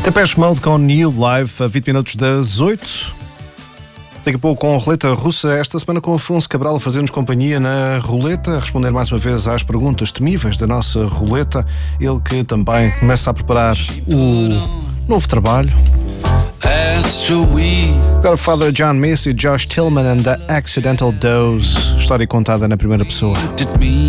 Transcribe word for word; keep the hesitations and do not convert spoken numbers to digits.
Depeche Mode com New Live, a vinte minutos das oito. Daqui a pouco com a roleta russa, esta semana com Afonso Cabral a fazer-nos companhia na roleta, a responder mais uma vez às perguntas temíveis da nossa roleta. Ele que também começa a preparar o novo trabalho. Agora Father John Misty, Josh Tillman and the Accidental Dose, história contada na primeira pessoa.